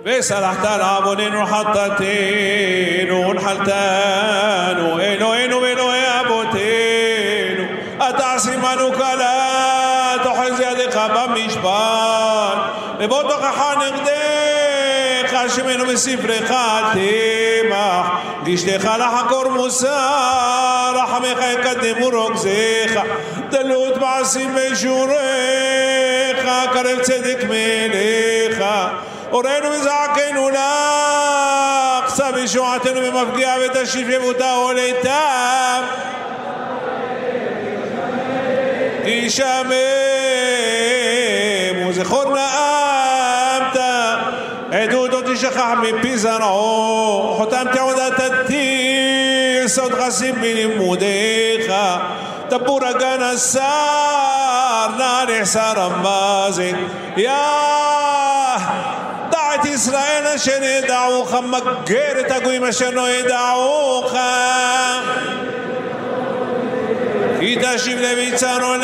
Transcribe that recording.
וסלחת לעווננו וחטאתנו ונחלתנו אלוהינו ואלוהי אבותינו אתה עשימנו קלה תאחז ידך במשפט ובוא תוכחה נגדך שמנו בספרך תמח גשתך לחקור מוסר רחמך יקדמו רוגזך דלות מעשים בישורך קרב צדק מלך אורנו וזעקנו לך שא בישועתנו במפגיע ותשיב שבותה עולתה תשמם וזכור נאמת עדות לא תשכח מפי זרעו חותם תעודת עתיר סוד חסים בלימודיך טבור הגן השר נערך שר המזק יא דע את ישראל אשר ידעוך מגר את הגויים אשר לא ידעוך כי תשיב לביצרנו